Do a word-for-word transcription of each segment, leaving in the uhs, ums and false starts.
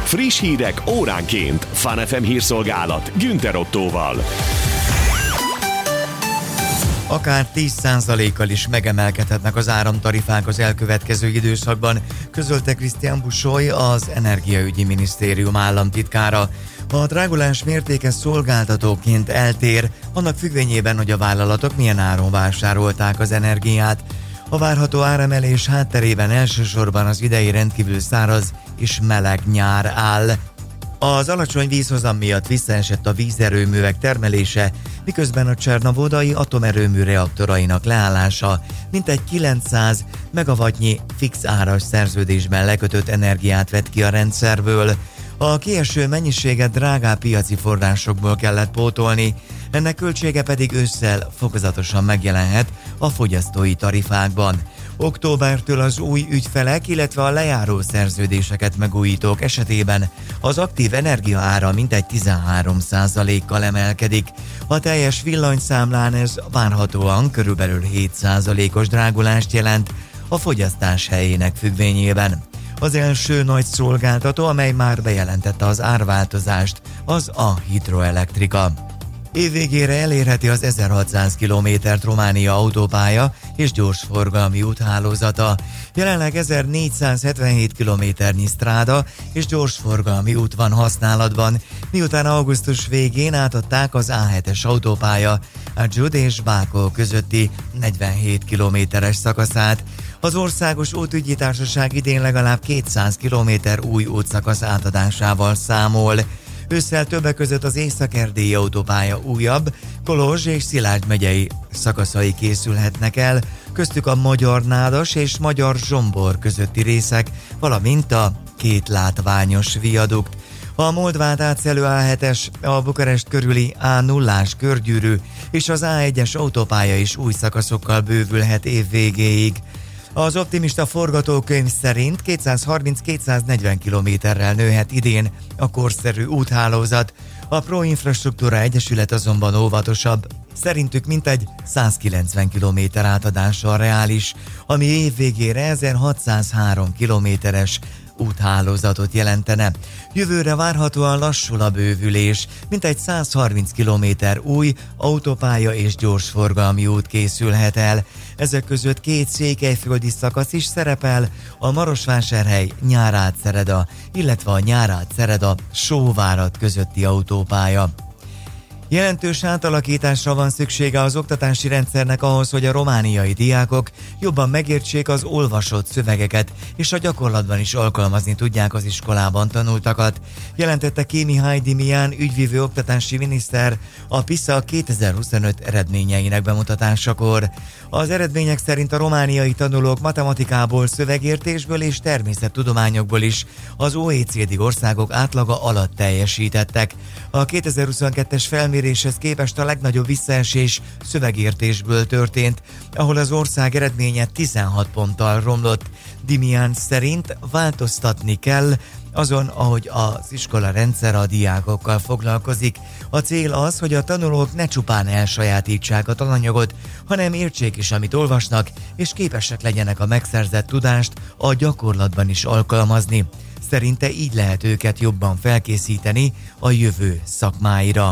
Friss hírek óránként. Fun ef em hírszolgálat Günther Ottóval. Akár tíz százalékkal is megemelkedhetnek az áramtarifák az elkövetkező időszakban, közölte Christian Busoy, az Energiaügyi Minisztérium államtitkára. A drágulás mértéke szolgáltatóként eltér, annak függvényében, hogy a vállalatok milyen áron vásárolták az energiát. A várható áremelés hátterében elsősorban az idei rendkívül száraz és meleg nyár áll. Az alacsony vízhozam miatt visszaesett a vízerőművek termelése, miközben a csernovodai atomerőmű reaktorainak leállása mintegy kilencszáz megawattnyi fix áras szerződésben lekötött energiát vett ki a rendszerből. A kieső mennyiséget drágább piaci forrásokból kellett pótolni, ennek költsége pedig ősszel fokozatosan megjelenhet a fogyasztói tarifákban. Októbertől az új ügyfelek, illetve a lejáró szerződéseket megújítók esetében az aktív energiaára mintegy tizenhárom százalékkal emelkedik. A teljes villanyszámlán ez várhatóan körülbelül hét százalékos drágulást jelent a fogyasztás helyének függvényében. Az első nagy szolgáltató, amely már bejelentette az árváltozást, az a Hidroelectrica. Évvégére elérheti az ezerhatszáz kilométert Románia autópálya és gyorsforgalmi úthálózata. Jelenleg ezernégyszázhetvenhét kilométernyi stráda és gyorsforgalmi út van használatban, miután augusztus végén átadták az á hetes autópálya Ágyud és Bákó közötti negyvenhét kilométeres szakaszát. Az Országos Útügyi Társaság idén legalább kétszáz kilométer új útszakasz átadásával számol. Ősszel többek között az észak-erdélyi autópálya újabb, Kolozs és Szilágy megyei szakaszai készülhetnek el, köztük a Magyar-Nádas és Magyar-Zsombor közötti részek, valamint a két látványos viadukt. A Moldvát átszelő á hetes, a Bukarest körüli á nullás körgyűrű és az á egyes autópálya is új szakaszokkal bővülhet év végéig. Az optimista forgatókönyv szerint kétszázharminc-kétszáznegyven kilométerrel nőhet idén a korszerű úthálózat. A Pro Infrastruktúra Egyesület azonban óvatosabb. Szerintük mintegy százkilencven kilométer átadással reális, ami év végére ezerhatszázhárom kilométeres úthálózatot jelentene. Jövőre várhatóan lassul a bővülés, mintegy százharminc kilométer új autópálya és gyorsforgalmi út készülhet el. Ezek között két székelyföldi szakasz is szerepel, a Marosvásárhely Nyárádszereda, illetve a Nyárádszereda-Sóvárad közötti autópálya. Jelentős átalakításra van szüksége az oktatási rendszernek ahhoz, hogy a romániai diákok jobban megértsék az olvasott szövegeket, és a gyakorlatban is alkalmazni tudják az iskolában tanultakat, jelentette ki Mihály Dimián ügyvívő oktatási miniszter a PISA kétezer-huszonöt eredményeinek bemutatásakor. Az eredmények szerint a romániai tanulók matematikából, szövegértésből és természettudományokból is az o é cé dé országok átlaga alatt teljesítettek. A kétezer-huszonkettes felméréshez képest a legnagyobb visszaesés szövegértésből történt, ahol az ország eredménye tizenhat ponttal romlott. Dimián szerint változtatni kell azon, ahogy az iskola rendszer a diákokkal foglalkozik. A cél az, hogy a tanulók ne csupán elsajátítsák a tananyagot, hanem értsék is, amit olvasnak, és képesek legyenek a megszerzett tudást a gyakorlatban is alkalmazni. Szerinte így lehet őket jobban felkészíteni a jövő szakmáira.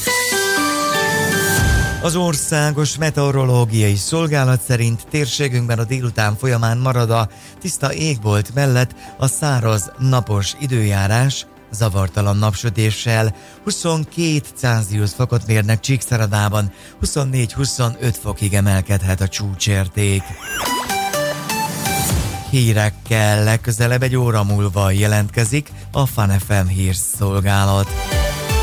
Az Országos Meteorológiai Szolgálat szerint térségünkben a délután folyamán marad a tiszta égbolt mellett a száraz, napos időjárás, zavartalan napsütéssel. huszonkét Celsius fokot mérnek Csíkszeredában, huszonnégy-huszonöt fokig emelkedhet a csúcsérték. Hírekkel legközelebb egy óra múlva jelentkezik a Fun ef em hírszolgálat.